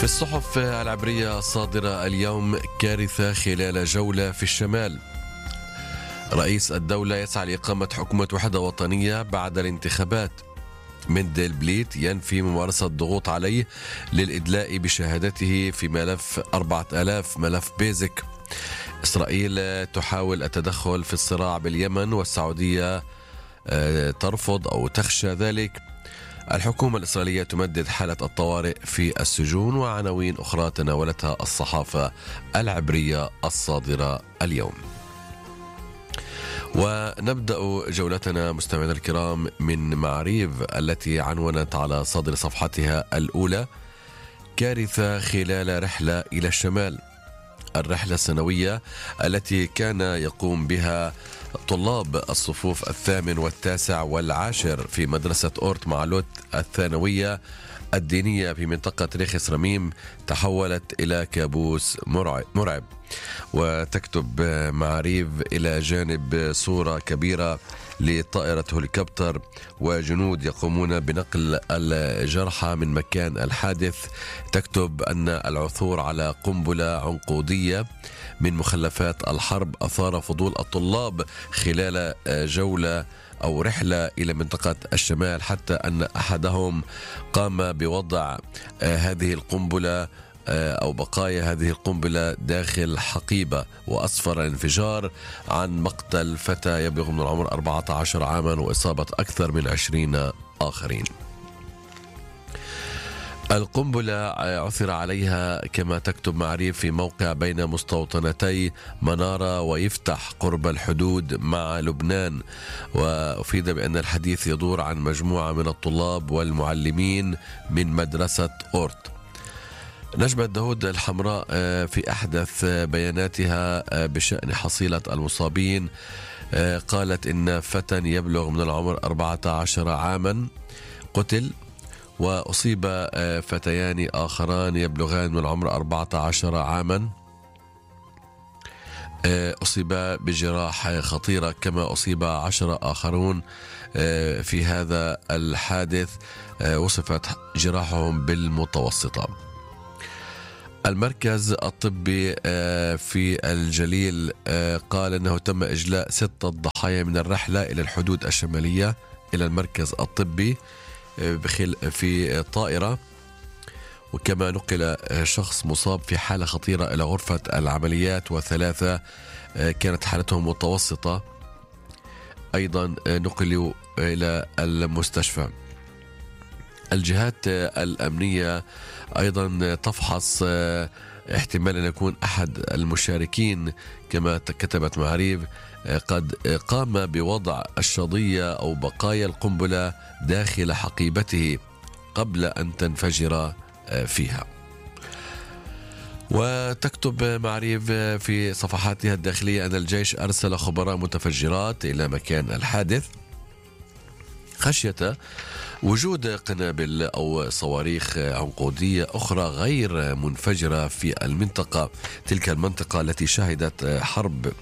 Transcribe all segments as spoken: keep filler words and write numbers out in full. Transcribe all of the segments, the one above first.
في الصحف العبرية الصادرة اليوم: كارثة خلال جولة في الشمال. رئيس الدولة يسعى لإقامة حكومة وحدة وطنية بعد الانتخابات. مندلبليت ينفي ممارسة الضغوط عليه للإدلاء بشهادته في ملف أربعة آلاف ملف بيزك. إسرائيل تحاول التدخل في الصراع باليمن والسعودية ترفض أو تخشى ذلك. الحكومة الإسرائيلية تمدد حالة الطوارئ في السجون، وعناوين أخرى تناولتها الصحافة العبرية الصادرة اليوم. ونبدأ جولتنا مستمعينا الكرام من معاريف التي عنونت على صدر صفحتها الأولى: كارثة خلال رحلة إلى الشمال. الرحلة السنوية التي كان يقوم بها طلاب الصفوف الثامن والتاسع والعاشر في مدرسة أورت معلوت الثانوية الدينية في منطقة ريخس رميم تحولت إلى كابوس مرعب. وتكتب معاريف إلى جانب صورة كبيرة لطائرة هليكوبتر وجنود يقومون بنقل الجرحى من مكان الحادث. تكتب أن العثور على قنبلة عنقودية من مخلفات الحرب أثار فضول الطلاب خلال جولة أو رحلة إلى منطقة الشمال، حتى أن أحدهم قام بوضع هذه القنبلة أو بقايا هذه القنبلة داخل حقيبة، وأسفر الانفجار عن مقتل فتى يبلغ من العمر أربعة عشر عاما وإصابة أكثر من عشرين آخرين. القنبلة عثر عليها كما تكتب معاريف في موقع بين مستوطنتي منارة ويفتح قرب الحدود مع لبنان. وأفيد بأن الحديث يدور عن مجموعة من الطلاب والمعلمين من مدرسة أورت. نجمة داود الحمراء في أحدث بياناتها بشأن حصيلة المصابين قالت إن فتى يبلغ من العمر أربعة عشر عاما قتل، وأصيب فتيان آخران يبلغان من العمر أربعة عشر عاما أصيبا بجراح خطيرة، كما أصيب عشرة آخرون في هذا الحادث وصفت جراحهم بالمتوسطة. المركز الطبي في الجليل قال أنه تم إجلاء ستة ضحايا من الرحلة إلى الحدود الشمالية إلى المركز الطبي في طائرة، وكما نقل شخص مصاب في حالة خطيرة إلى غرفة العمليات، وثلاثة كانت حالتهم متوسطة أيضا نقلوا إلى المستشفى. الجهات الأمنية أيضا تفحص احتمال أن يكون أحد المشاركين كما كتبت معاريف قد قام بوضع الشظية أو بقايا القنبلة داخل حقيبته قبل أن تنفجر فيها. وتكتب معاريف في صفحاتها الداخلية أن الجيش أرسل خبراء متفجرات إلى مكان الحادث خشية وجود قنابل أو صواريخ عنقودية أخرى غير منفجرة في المنطقة، تلك المنطقة التي شهدت حرب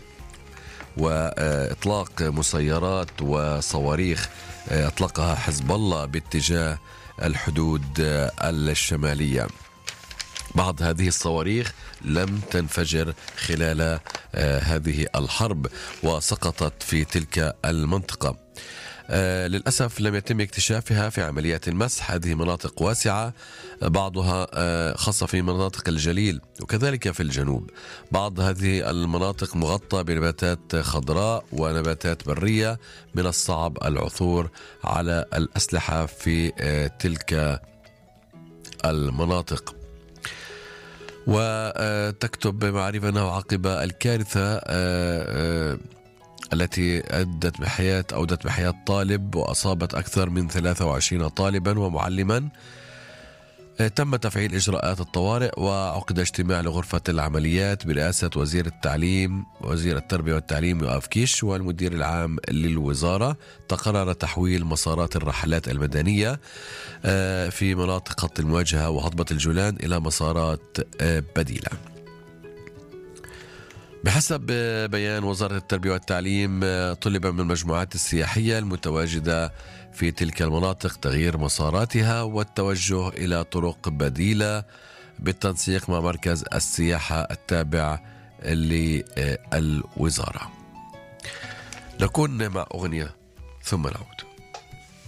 وإطلاق مسيرات وصواريخ أطلقها حزب الله باتجاه الحدود الشمالية. بعض هذه الصواريخ لم تنفجر خلال هذه الحرب وسقطت في تلك المنطقة. آه للأسف لم يتم اكتشافها في عمليات المسح. هذه مناطق واسعة، بعضها آه خاصة في مناطق الجليل وكذلك في الجنوب. بعض هذه المناطق مغطى بنباتات خضراء ونباتات برية، من الصعب العثور على الأسلحة في آه تلك المناطق. وتكتب معرفة أنه عقب الكارثة آه آه التي أدت بحياة أودت بحياة طالب وأصابت أكثر من ثلاثة وعشرين طالبا ومعلما، تم تفعيل إجراءات الطوارئ وعقد اجتماع لغرفة العمليات برئاسة وزير التعليم وزير التربية والتعليم يوآف كيش والمدير العام للوزارة. تقرر تحويل مسارات الرحلات المدنية في مناطق خط المواجهة وهضبة الجولان إلى مسارات بديلة. بحسب بيان وزارة التربية والتعليم طلب من المجموعات السياحية المتواجدة في تلك المناطق تغيير مساراتها والتوجه إلى طرق بديلة بالتنسيق مع مركز السياحة التابع للوزارة. نكون مع أغنية ثم نعود.